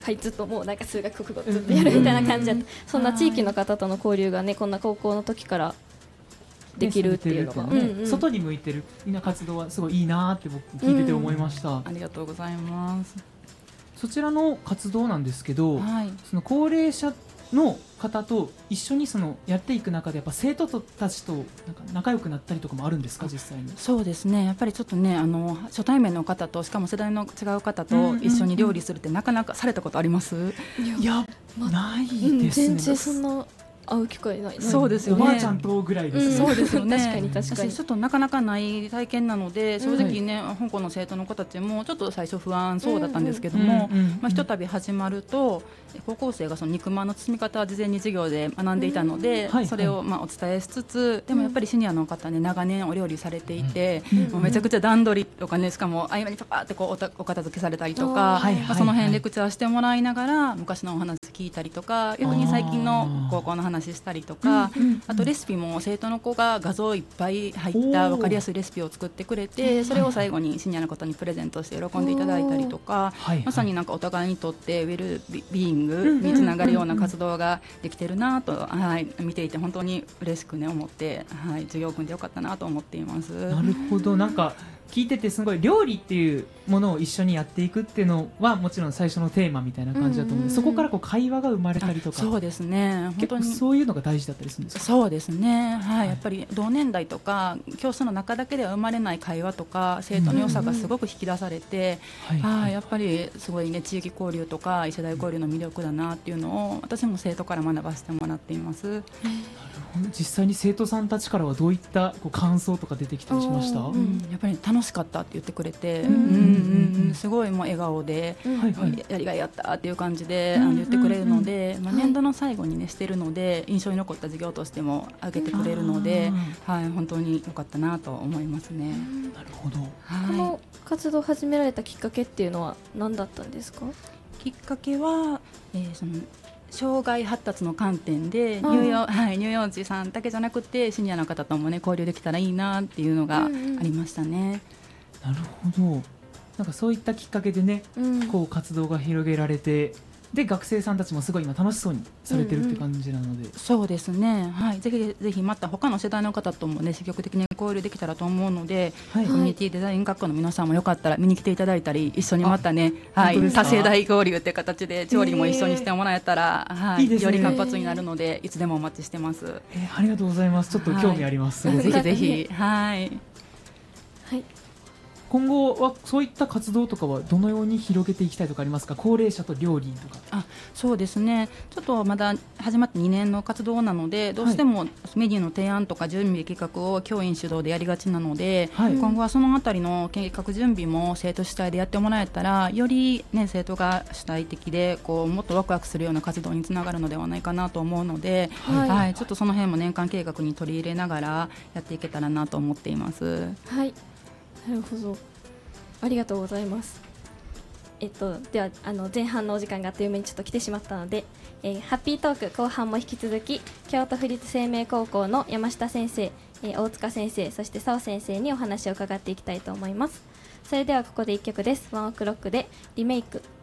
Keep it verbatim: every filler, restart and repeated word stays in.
はい、ずっともうなんか数学国語ずっとやるみたいな感じだった、そんな地域の方との交流がねこんな高校の時からできるっていうのが、 ねねうんうん、外に向いてるみんな活動はすごいいいなって僕聞いてて思いました、うん、 ありがとうございます。 そちらの活動なんですけど、 はい、 その高齢者の方と一緒にそのやっていく中でやっぱ生徒たちとなんか仲良くなったりとかもあるんですか実際に。 そうですね、やっぱりちょっとねあの初対面の方としかも世代の違う方と一緒に料理するってなかなかされたことあります？ いや、ま、ないですね、うん、 全然そんな会う機会ない。 そうですよね。 おばあちゃんとぐらいですね、 うん、そうですよね。 確かに確かに。 ちょっとなかなかない体験なので、正直ね、うん、香港の生徒の子たちもちょっと最初不安そうだったんですけども、うんうん、まあ、ひとたび始まると高校生がその肉まんの包み方は事前に授業で学んでいたので、うん、それをまあお伝えしつつ、でもやっぱりシニアの方ね長年お料理されていて、うん、もうめちゃくちゃ段取りとかね、しかも合間にパパってこう お, お片付けされたりとか、はいはいはい、その辺レクチャーしてもらいながら昔のお話聞いたりとか、逆に最近の高校の話したりとか、あとレシピも生徒の子が画像いっぱい入った分かりやすいレシピを作ってくれて、それを最後にシニアの方にプレゼントして喜んでいただいたりとか、まさになんかお互いにとってウェルビーイングにつながるような活動ができてるなと、はい、見ていて本当に嬉しくね思って、はい、授業を組んでよかったなと思っています。 なるほど、なんか聞いててすごい料理っていうものを一緒にやっていくっていうのはもちろん最初のテーマみたいな感じだと思うので、うんうんうん、そこからこう会話が生まれたりとか。 そうですね、本当に結構そういうのが大事だったりするんですか？ そうですね、はいはい、やっぱり同年代とか教室の中だけでは生まれない会話とか生徒の良さがすごく引き出されて、うんうんうん、はい、やっぱりすごいね地域交流とか異世代交流の魅力だなっていうのを私も生徒から学ばせてもらっています。なるほど。実際に生徒さんたちからはどういったこう感想とか出てきたりしました？ うん、やっぱり楽しかったって言ってくれて、うんうんうん、すごいもう笑顔で、うんはいはい、やりがいやったっていう感じで、うんうんうん、言ってくれるので、まあ、年度の最後に、ね、してるので印象に残った授業としても挙げてくれるので、はい、本当に良かったなと思いますね。 なるほど、 はい、この活動を始められたきっかけっていうのは何だったんですか？ きっかけは、えー、その障害発達の観点で乳幼、はい、乳幼児さんだけじゃなくてシニアの方とも、ね、交流できたらいいなっていうのがありましたね、 うんうん、なるほど。なんかそういったきっかけでね、うん、こう活動が広げられて、で学生さんたちもすごい今楽しそうにされてるって感じなので、うんうん、 そうですね、はい、ぜひぜひまた他の世代の方とも、ね、積極的に交流できたらと思うので、はい、コミュニティデザイン学科の皆さんもよかったら見に来ていただいたり一緒にまたね、はい、多世代交流って形で調理も一緒にしてもらえたら、えーはい、いいですね、より活発になるのでいつでもお待ちしてます、 えー、ありがとうございます。ちょっと興味あります、 はい、ぜひぜひ、はい、 はい、 今後はそういった活動とかはどのように広げていきたいとかありますか？高齢者と料理とか。 あ、そうですね、ちょっとまだ始まってにねんの活動なのでどうしてもメニューの提案とか準備企画を教員主導でやりがちなので、はい、今後はそのあたりの計画準備も生徒主体でやってもらえたらより、ね、生徒が主体的でこうもっとワクワクするような活動につながるのではないかなと思うので、はいはい、ちょっとその辺も年間計画に取り入れながらやっていけたらなと思っています。 はい、なるほど、ありがとうございます。えっと、ではあの前半のお時間があっという間にちょっと来てしまったので、えー、ハッピートーク後半も引き続き京都府立生命高校の山下先生、えー、大塚先生、そして澤先生にお話を伺っていきたいと思います。それではここでいっきょくです。ワンオクロックでリメイク。